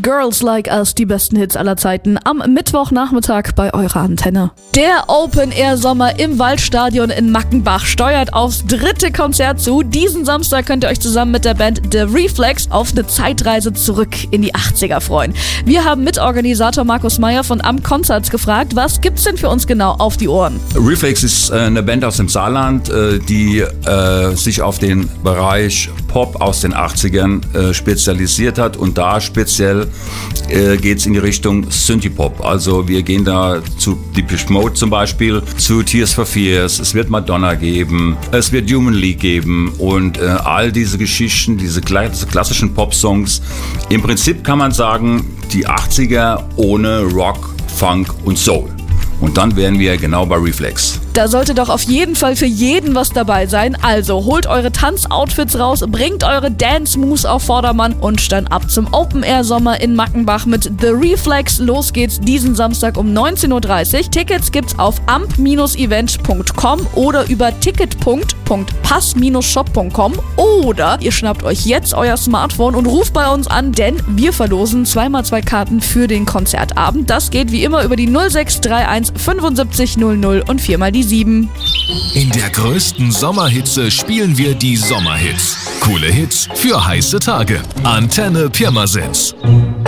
Reflex, Girls Like Us, die besten Hits aller Zeiten am Mittwochnachmittag bei eurer Antenne. Der Open-Air-Sommer im Waldstadion in Mackenbach steuert aufs 3. Konzert zu. Diesen Samstag könnt ihr euch zusammen mit der Band The Reflex auf eine Zeitreise zurück in die 80er freuen. Wir haben Mitorganisator Markus Meyer von Am Concerts gefragt, was gibt's denn für uns genau auf die Ohren? Reflex ist eine Band aus dem Saarland, die sich auf den Bereich Pop aus den 80ern spezialisiert hat, und da speziell geht es in die Richtung Synthie-Pop. Also wir gehen da zu Depeche Mode zum Beispiel, zu Tears for Fears, es wird Madonna geben, es wird Human League geben und all diese Geschichten, diese klassischen Pop-Songs. Im Prinzip kann man sagen, die 80er ohne Rock, Funk und Soul. Und dann wären wir genau bei Reflex. Da sollte doch auf jeden Fall für jeden was dabei sein. Also holt eure Tanzoutfits raus, bringt eure Dance-Moves auf Vordermann und dann ab zum Open-Air-Sommer in Mackenbach mit The Reflex. Los geht's diesen Samstag um 19.30 Uhr. Tickets gibt's auf amp-event.com oder über ticket.pass-shop.com oder ihr schnappt euch jetzt euer Smartphone und ruft bei uns an, denn wir verlosen 2x2 Karten für den Konzertabend. Das geht wie immer über die 0631 75 00 und 4x die 7. In der größten Sommerhitze spielen wir die Sommerhits. Coole Hits für heiße Tage. Antenne Pirmasens.